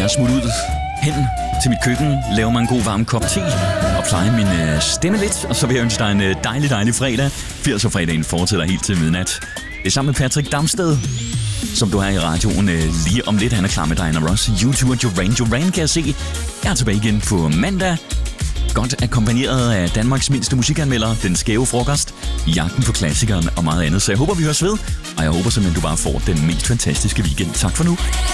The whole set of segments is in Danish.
jeg smutte ud hen til mit køkken, lave mig en god varm kop te og pleje min stemme lidt. Og så vil jeg ønske dig en dejlig fredag. 80'er-fredagen fortsætter helt til midnat. Det er sammen med Patrick Damsted, som du har i radioen lige om lidt. Han er klar med Diana Ross, YouTuber Duran kan jeg se. Jeg er tilbage igen på mandag. Godt akkompagneret af Danmarks mindste musikanmelder, Den Skæve Frokost, Jagten på klassikeren og meget andet. Så jeg håber, vi høres ved, og jeg håber simpelthen, du bare får den mest fantastiske weekend. Tak for nu.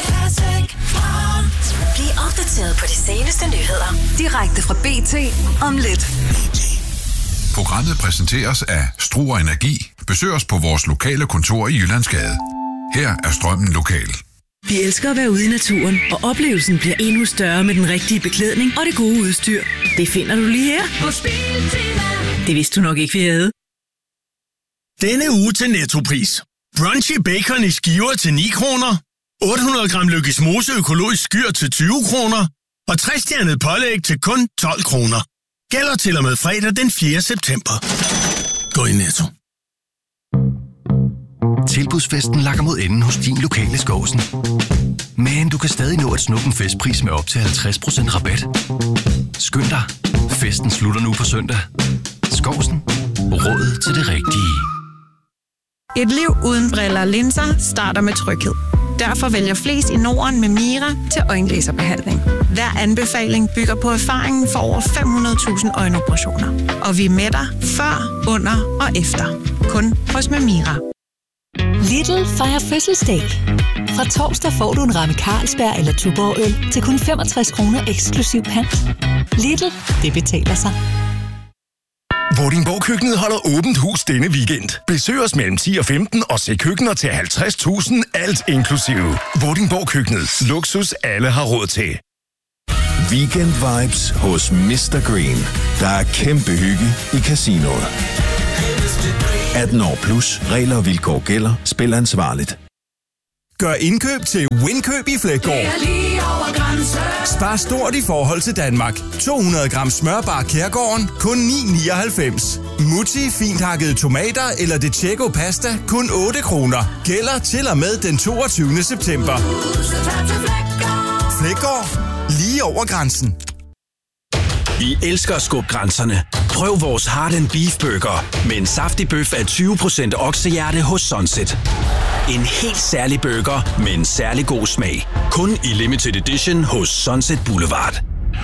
Bliv opdateret på de seneste nyheder direkte fra BT om lidt. Programmet præsenteres af Struer Energi. Besøg os på vores lokale kontor i Jyllandsgade. Her er strømmen lokal. Vi elsker at være ude i naturen, og oplevelsen bliver endnu større med den rigtige beklædning og det gode udstyr. Det finder du lige her hos Biltema. Det vidste du nok ikke, vi havde. Denne uge til Nettopris. Brunchy bacon i skiver til 9 kroner. 800 gram Lykkes Mose økologisk skyr til 20 kroner. Og 3-stjernet pålæg til kun 12 kroner. Gælder til og med fredag den 4. september. Gå i Netto. Tilbudsfesten lakker mod enden hos din lokale Skovsen. Men du kan stadig nå at snuppe en festpris med op til 50% rabat. Skynd dig. Festen slutter nu på søndag. Skovsen. Råd til det rigtige. Et liv uden briller og linser starter med tryghed. Derfor vælger flest i Norden med Mira til øjenlaserbehandling. Hver anbefaling bygger på erfaringen for over 500.000 øjenoperationer. Og vi er med dig før, under og efter. Kun hos Mira. Lidl fejrer fødselsdag. Fra torsdag får du en ramme Carlsberg eller Tuborg-øl til kun 65 kroner eksklusiv pant. Lidl, det betaler sig. Vordingborg-køkkenet holder åbent hus denne weekend. Besøg os mellem 10 og 15 og se køkkener til 50.000, alt inklusive. Vordingborg-køkkenet. Luksus alle har råd til. Weekend vibes hos Mr. Green. Der er kæmpe hygge i casinoet. 18 år plus. Regler og vilkår gælder. Spil ansvarligt. Gør indkøb til Windkøb i Fleggaard. Spar stort i forhold til Danmark. 200 gram smørbar Kærgården, kun 9,99. Mutti fint hakkede tomater eller De Cecco pasta, kun 8 kroner. Gælder til og med den 22. september. Fleggaard. Lige over grænsen. Vi elsker at skubbe grænserne. Prøv vores Heart & Beef Burger med en saftig bøf af 20% oksehjerte hos Sunset. En helt særlig burger med en særlig god smag. Kun i limited edition hos Sunset Boulevard.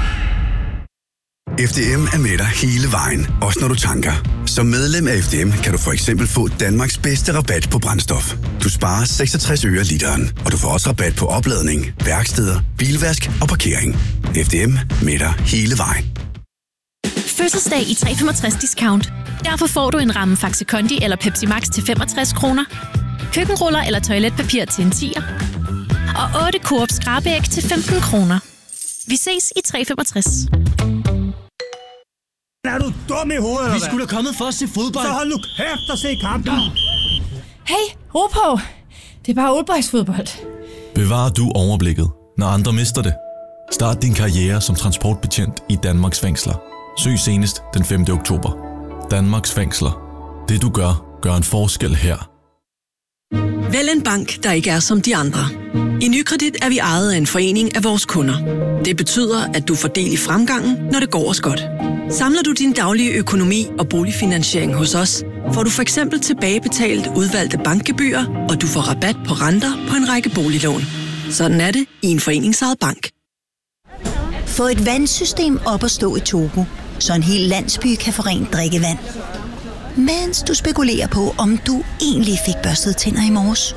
FDM er med dig hele vejen, også når du tanker. Som medlem af FDM kan du for eksempel få Danmarks bedste rabat på brændstof. Du sparer 66 øre literen, og du får også rabat på opladning, værksteder, bilvask og parkering. FDM med dig hele vejen. Fødselsdag i 365 discount. Derfor får du en ramme Faxe Kondi eller Pepsi Max til 65 kroner. Køkkenruller eller toiletpapir til en 10'er. Og 8 Coop skrabeæg til 15 kroner. Vi ses i 365. Er du dum i hovedet, eller Vi skulle da kommet for at se fodbold. Så hold nu kæft og se kampen. Hey, ro på. Det er bare oldboysfodbold. Bevarer du overblikket, når andre mister det? Start din karriere som transportbetjent i Danmarks fængsler. Søg senest den 5. oktober. Danmarks fængsler. Det du gør en forskel her. Vælg en bank, der ikke er som de andre. I Nykredit er vi ejet af en forening af vores kunder. Det betyder, at du får del i fremgangen, når det går os godt. Samler du din daglige økonomi og boligfinansiering hos os, får du for eksempel tilbagebetalt udvalgte bankgebyrer, og du får rabat på renter på en række boliglån. Sådan er det i en foreningsejet bank. Få et vandsystem op at stå i Togo, så en hel landsby kan få rent drikkevand. Mens du spekulerer på, om du egentlig fik børstet tænder i morges.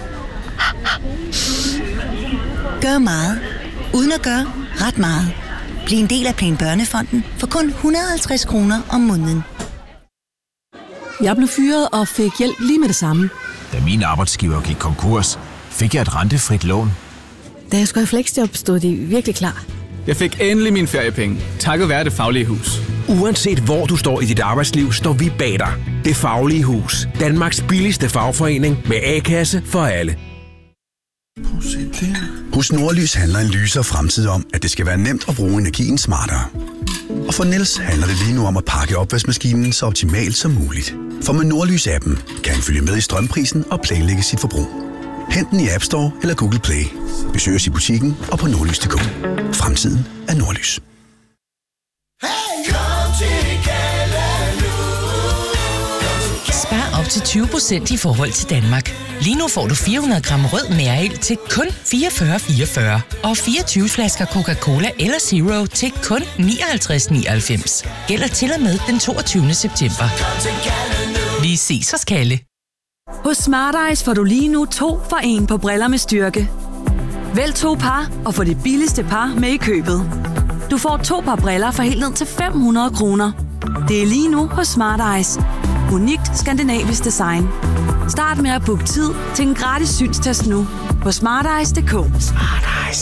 Gør meget, uden at gøre ret meget. Bliv en del af Plan Børnefonden for kun 150 kroner om måneden. Jeg blev fyret og fik hjælp lige med det samme. Da min arbejdsgiver gik konkurs, fik jeg et rentefrit lån. Da jeg skulle i fleksjob, stod de virkelig klar. Jeg fik endelig mine feriepenge, takket være Det Faglige Hus. Uanset hvor du står i dit arbejdsliv, står vi bag dig. Det Faglige Hus. Danmarks billigste fagforening med A-kasse for alle. Hos Nordlys handler en lysere fremtid om, at det skal være nemt at bruge energien smartere. Og for Niels handler det lige nu om at pakke opvaskemaskinen så optimalt som muligt. For med Nordlys-appen kan han følge med i strømprisen og planlægge sit forbrug. Hent den i App Store eller Google Play. Besøg os i butikken og på nordlys.dk. Fremtiden er Nordlys. Spar op til 20% i forhold til Danmark. Lige nu får du 400 gram rød Mærel til kun 44,44 og 24 flasker Coca-Cola eller Zero til kun 59,99. Gælder til og med den 22. september. Vi ses hos Kalle. Hos Smart Eyes får du lige nu 2 for 1 på briller med styrke. Vælg 2 par og få det billigste par med i købet. Du får 2 par briller for helt ned til 500 kroner. Det er lige nu hos Smart Eyes. Unikt skandinavisk design. Start med at booke tid til en gratis synstest nu på smarteyes.dk. Smart Eyes.